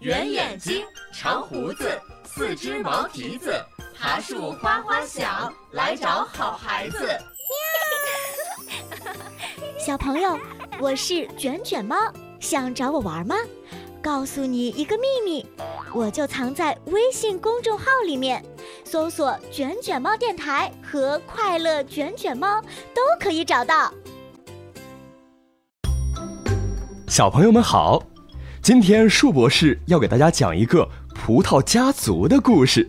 圆眼睛，长胡子，四只毛蹄子，爬树哗哗响，来找好孩子。 小朋友，我是卷卷猫，想找我玩吗？告诉你一个秘密，我就藏在微信公众号里面，搜索卷卷猫电台和快乐卷卷猫都可以找到。 小朋友们好，今天树博士要给大家讲一个葡萄家族的故事。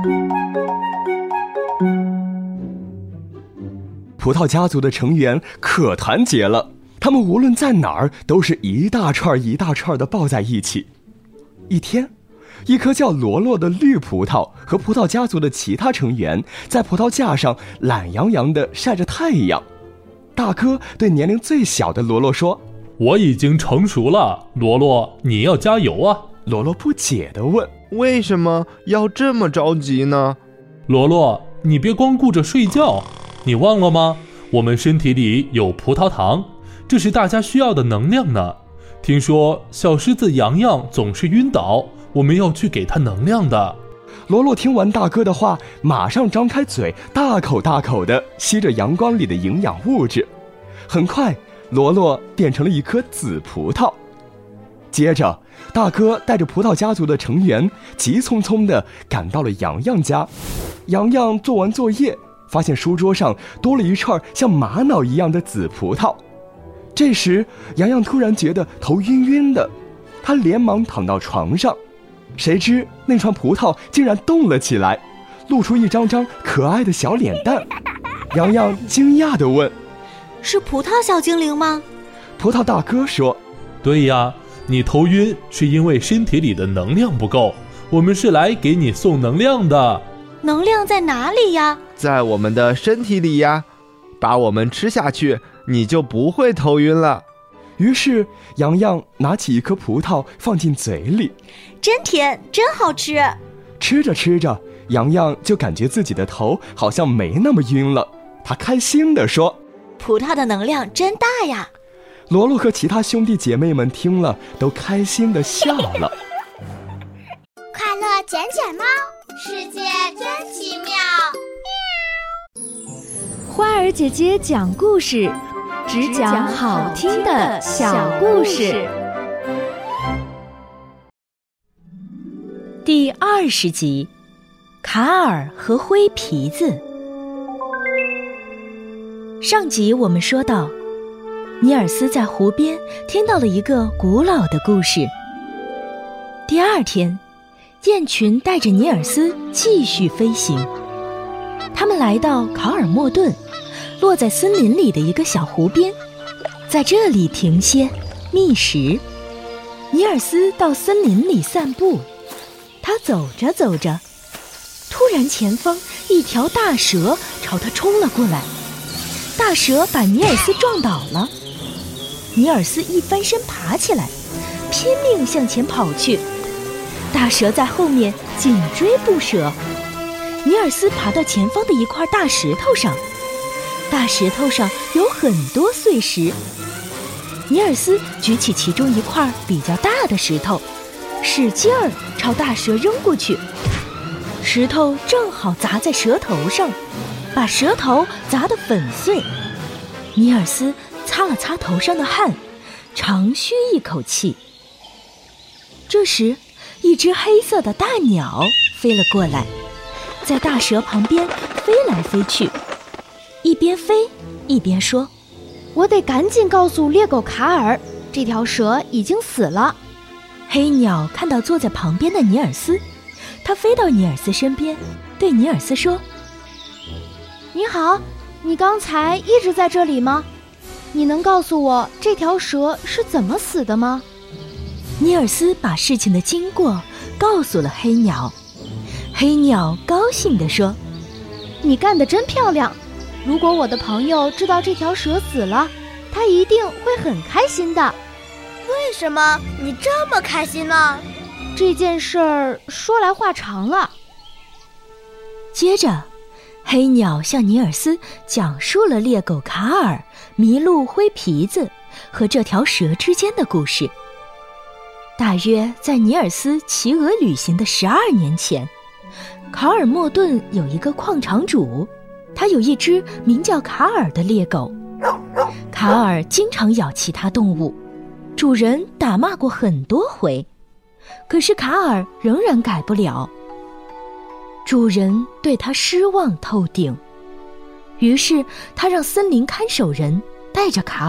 葡萄家族的成员可团结了，他们无论在哪儿都是一大串一大串的抱在一起。一天，一颗叫罗罗的绿葡萄和葡萄家族的其他成员在葡萄架上懒洋洋地晒着太阳。大哥对年龄最小的罗罗说： 我已经成熟了，罗罗，你要加油啊！ 罗罗不解地问： 为什么要这么着急呢？ 罗罗，你别光顾着睡觉，你忘了吗？我们身体里有葡萄糖，这是大家需要的能量呢。听说小狮子洋洋总是晕倒，我们要去给他能量的。 罗罗听完大哥的话，马上张开嘴，大口大口地吸着阳光里的营养物质。很快，罗罗变成了一颗紫葡萄。接着，大哥带着葡萄家族的成员急匆匆地赶到了洋洋家。洋洋做完作业，发现书桌上多了一串像玛瑙一样的紫葡萄。这时，洋洋突然觉得头晕晕的，他连忙躺到床上，谁知那串葡萄竟然动了起来，露出一张张可爱的小脸蛋。洋洋惊讶地问： 是葡萄小精灵吗？ 葡萄大哥说： 对呀，你头晕是因为身体里的能量不够，我们是来给你送能量的。 能量在哪里呀？ 在我们的身体里呀，把我们吃下去，你就不会头晕了。 于是洋洋拿起一颗葡萄放进嘴里， 真甜，真好吃。 吃着吃着，洋洋就感觉自己的头好像没那么晕了，他开心地说： 葡萄的能量真大呀！ 罗罗和其他兄弟姐妹们听了都开心地笑了。 快乐卷卷猫，世界真奇妙。 花儿姐姐讲故事，只讲好听的小故事。 第20集，卡尔和灰皮子。上集我们说到，尼尔斯在湖边听到了一个古老的故事。第二天，雁群带着尼尔斯继续飞行。他们来到考尔莫顿，落在森林里的一个小湖边，在这里停歇觅食。尼尔斯到森林里散步，他走着走着，突然前方一条大蛇朝他冲了过来，大蛇把尼尔斯撞倒了。尼尔斯一翻身爬起来，拼命向前跑去，大蛇在后面紧追不舍。尼尔斯爬到前方的一块大石头上，大石头上有很多碎石。尼尔斯举起其中一块比较大的石头，使劲儿朝大蛇扔过去，石头正好砸在蛇头上，把蛇头砸得粉碎。尼尔斯擦了擦头上的汗，长吁一口气。这时，一只黑色的大鸟飞了过来，在大蛇旁边飞来飞去，一边飞一边说： 我得赶紧告诉猎狗卡尔，这条蛇已经死了。 黑鸟看到坐在旁边的尼尔斯，它飞到尼尔斯身边，对尼尔斯说： 你好，你刚才一直在这里吗？你能告诉我这条蛇是怎么死的吗？ 尼尔斯把事情的经过告诉了黑鸟。黑鸟高兴地说： 你干得真漂亮，如果我的朋友知道这条蛇死了，他一定会很开心的。 为什么你这么开心呢？ 这件事儿说来话长了。 接着，黑鸟向尼尔斯讲述了猎狗卡尔、麋鹿灰皮子和这条蛇之间的故事。 大约在尼尔斯骑鹅旅行的12年前，卡尔莫顿有一个矿场主，他有一只名叫卡尔的猎狗。卡尔经常咬其他动物，主人打骂过很多回，可是卡尔仍然改不了。主人对他失望透顶，于是他让森林看守人带着卡